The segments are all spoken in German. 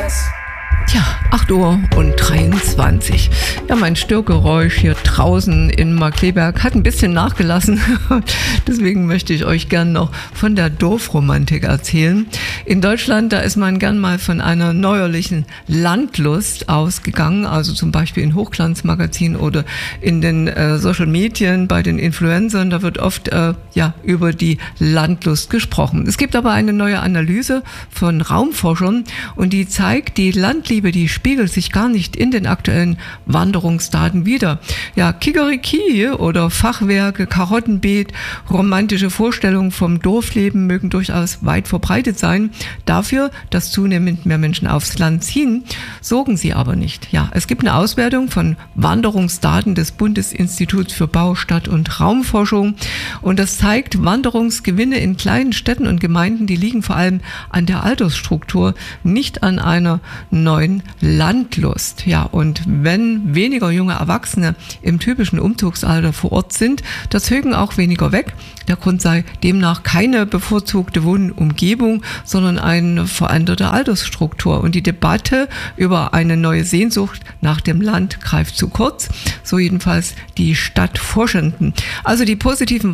Ja, 8 Uhr und 23. Ja, mein Störgeräusch hier draußen in Markkleeberg hat ein bisschen nachgelassen. Deswegen möchte ich euch gern noch von der Dorfromantik erzählen. In Deutschland, da ist man gern mal von einer neuerlichen Landlust ausgegangen, also zum Beispiel in Hochglanzmagazinen oder in den Social Medien bei den Influencern. Da wird oft über die Landlust gesprochen. Es gibt aber eine neue Analyse von Raumforschern und die zeigt, die Landliebe, die spiegelt sich gar nicht in den aktuellen Wanderungsdaten wider. Ja, Kikeriki oder Fachwerke, Karottenbeet, romantische Vorstellungen vom Dorfleben mögen durchaus weit verbreitet sein. Dafür, dass zunehmend mehr Menschen aufs Land ziehen, sorgen sie aber nicht. Ja, es gibt eine Auswertung von Wanderungsdaten des Bundesinstituts für Bau, Stadt- und Raumforschung und das zeigt, Wanderungsgewinne in kleinen Städten und Gemeinden, die liegen vor allem an der Altersstruktur, nicht an einer neuen Landlust. Ja, und wenn weniger junge Erwachsene im typischen Umzugsalter vor Ort sind, das zögen auch weniger weg. Der Grund sei demnach keine bevorzugte Wohnumgebung, sondern eine veränderte Altersstruktur. Und die Debatte über eine neue Sehnsucht nach dem Land greift zu kurz, so jedenfalls die Stadtforschenden. Also die positiven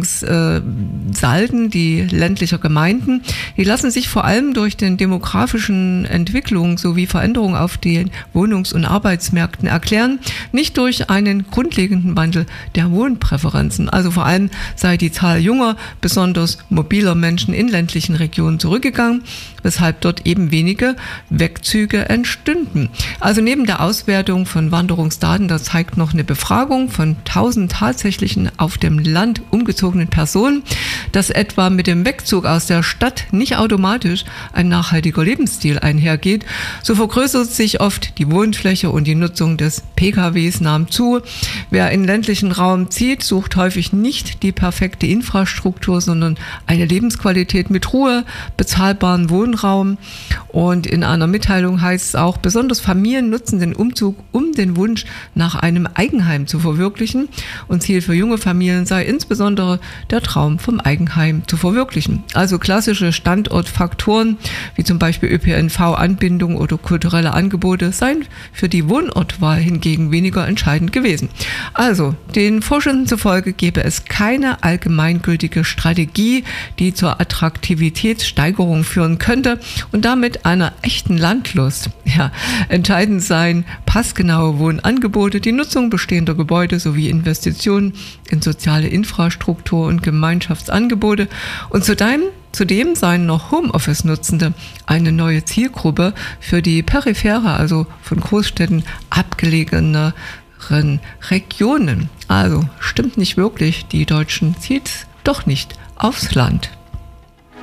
Wanderungssalden, die ländlicher Gemeinden, die lassen sich vor allem durch den demografischen Entwicklungen sowie Veränderungen auf den Wohnungs- und Arbeitsmärkten erklären, nicht durch einen grundlegenden Wandel der Wohnpräferenzen. Also vor allem sei die Zahl junger, besonders mobiler Menschen in ländlichen Regionen zurückgegangen, weshalb dort eben wenige Wegzüge entstünden. Also neben der Auswertung von Wanderungsdaten, da zeigt noch eine Befragung von 1000 tatsächlichen auf dem Land umgezogenen Personen, dass etwa mit dem Wegzug aus der Stadt nicht automatisch ein nachhaltiger Lebensstil einhergeht. So vergrößert sich oft die Wohnfläche und die Nutzung des PKWs nahm zu. Wer in ländlichen Raum zieht, sucht häufig nicht die perfekte Infrastruktur, sondern eine Lebensqualität mit Ruhe, bezahlbaren Wohnraum. Und in einer Mitteilung heißt es auch, besonders Familien nutzen den Umzug, um den Wunsch nach einem Eigenheim zu verwirklichen. Und Ziel für junge Familien sei insbesondere der Traum vom Eigenheim zu verwirklichen. Also klassische Standortfaktoren wie zum Beispiel ÖPNV-Anbindung oder kulturelle Angebote seien für die Wohnortwahl hingegen weniger entscheidend gewesen. Also, den Forschenden zufolge gäbe es keine allgemeingültige Strategie, die zur Attraktivitätssteigerung führen könnte und damit einer echten Landlust. Ja, entscheidend seien passgenaue Wohnangebote, die Nutzung bestehender Gebäude sowie Investitionen in soziale Infrastruktur und Gemeinschaftsangebote. Und Zudem seien noch Homeoffice-Nutzende eine neue Zielgruppe für die periphere, also von Großstädten abgelegeneren Regionen. Also stimmt nicht wirklich, die Deutschen zieht doch nicht aufs Land.